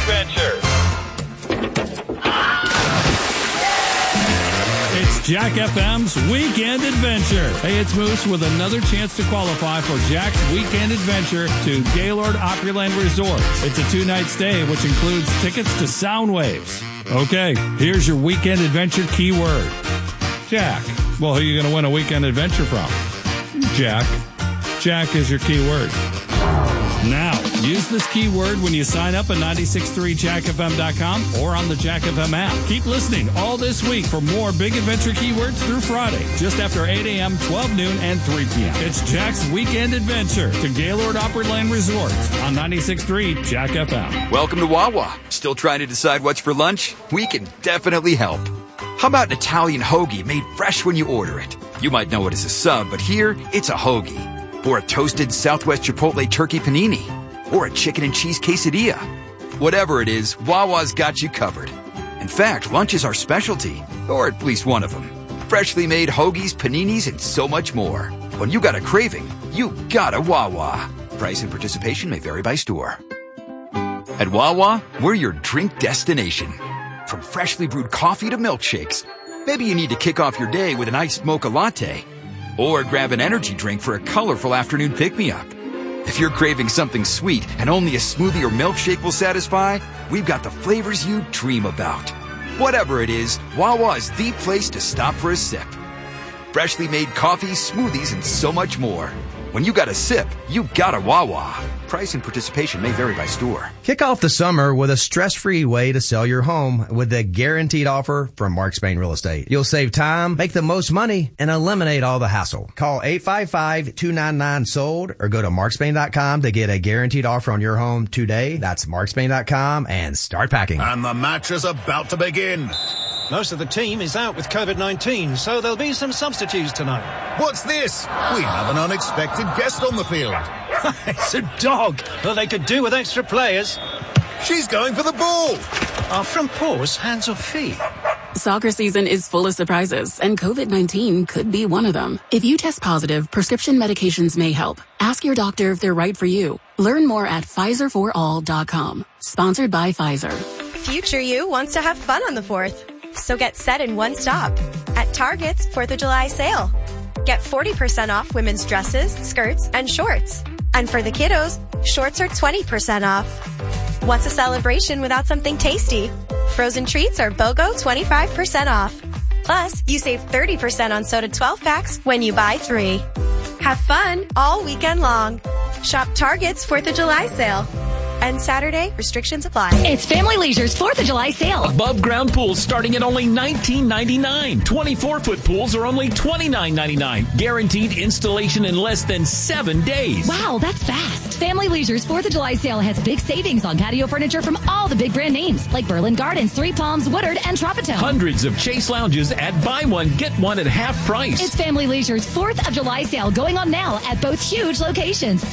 Adventure. It's Jack FM's Weekend Adventure. Hey, it's Moose with another chance to qualify for Jack's Weekend Adventure to Gaylord Opryland Resort. It's a 2-night stay, which includes tickets to Soundwaves. Okay, here's your Weekend Adventure keyword. Jack. Well, who are you going to win a Weekend Adventure from? Jack. Jack is your keyword. Now, use this keyword when you sign up at 963jackfm.com or on the Jack FM app. Keep listening all this week for more Big Adventure keywords through Friday, just after 8 a.m., 12 noon, and 3 p.m. It's Jack's Weekend Adventure to Gaylord Opryland Resort on 96.3 Jack FM. Welcome to Wawa. Still trying to decide what's for lunch? We can definitely help. How about an Italian hoagie made fresh when you order it? You might know it as a sub, but here, it's a hoagie. Or a toasted Southwest Chipotle turkey panini. Or a chicken and cheese quesadilla. Whatever it is, Wawa's got you covered. In fact, lunch is our specialty. Or at least one of them. Freshly made hoagies, paninis, and so much more. When you got a craving, you got a Wawa. Price and participation may vary by store. At Wawa, we're your drink destination. From freshly brewed coffee to milkshakes. Maybe you need to kick off your day with an iced mocha latte. Or grab an energy drink for a colorful afternoon pick-me-up. If you're craving something sweet and only a smoothie or milkshake will satisfy, we've got the flavors you dream about. Whatever it is, Wawa is the place to stop for a sip. Freshly made coffee, smoothies, and so much more. When you got a sip, you got a Wawa. Price and participation may vary by store. Kick off the summer with a stress-free way to sell your home with the guaranteed offer from Mark Spain Real Estate. You'll save time, make the most money, and eliminate all the hassle. Call 855-299-SOLD or go to markspain.com to get a guaranteed offer on your home today. That's markspain.com and start packing. And the match is about to begin. Most of the team is out with COVID-19, so there'll be some substitutes tonight. What's this? We have an unexpected guest on the field. It's a dog. Well, they could do with extra players. She's going for the ball. Are from paws, hands or feet? Soccer season is full of surprises, and COVID-19 could be one of them. If you test positive, prescription medications may help. Ask your doctor if they're right for you. Learn more at PfizerForAll.com. Sponsored by Pfizer. Future you wants to have fun on the 4th. So get set in one stop at Target's 4th of July sale. Get 40% off women's dresses, skirts, and shorts. And for the kiddos, shorts are 20% off. What's a celebration without something tasty? Frozen treats are BOGO 25% off. Plus, you save 30% on soda 12-packs when you buy 3. Have fun all weekend long. Shop Target's 4th of July sale. And Saturday, restrictions apply. It's Family Leisure's 4th of July sale. Above ground pools starting at only $19.99. 24-foot pools are only $29.99. Guaranteed installation in less than 7 days. Wow, that's fast. Family Leisure's 4th of July sale has big savings on patio furniture from all the big brand names like Berlin Gardens, Three Palms, Woodard, and Tropitone. Hundreds of Chase lounges at buy one, get one at half price. It's Family Leisure's 4th of July sale going on now at both huge locations.